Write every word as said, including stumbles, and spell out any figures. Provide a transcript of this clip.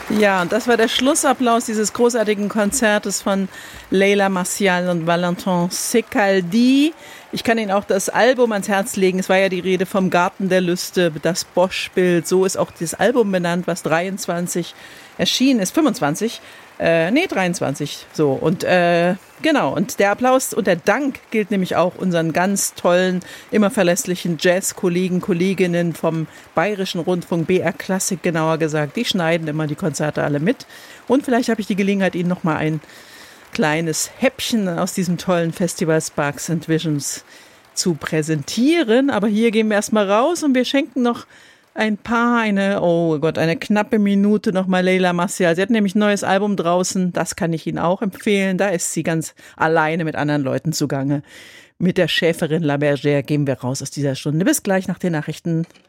Ja, und das war der Schlussapplaus dieses großartigen Konzertes von Leila Martial und Valentin Secaldi. Ich kann Ihnen auch das Album ans Herz legen. Es war ja die Rede vom Garten der Lüste, das Bosch-Bild. So ist auch das Album benannt, was dreiundzwanzig erschienen ist. fünfundzwanzig? Äh, nee, dreiundzwanzig. So, und äh, genau. Und der Applaus und der Dank gilt nämlich auch unseren ganz tollen, immer verlässlichen Jazz-Kollegen, Kolleginnen vom Bayerischen Rundfunk, B R Klassik genauer gesagt. Die schneiden immer die Konzerte alle mit. Und vielleicht habe ich die Gelegenheit, Ihnen noch mal ein kleines Häppchen aus diesem tollen Festival Sparks and Visions zu präsentieren. Aber hier gehen wir erstmal raus und wir schenken noch ein paar, eine, oh Gott, eine knappe Minute nochmal Leila Martial. Sie hat nämlich ein neues Album draußen, das kann ich Ihnen auch empfehlen. Da ist sie ganz alleine mit anderen Leuten zugange. Mit der Schäferin La Bergère gehen wir raus aus dieser Stunde. Bis gleich nach den Nachrichten.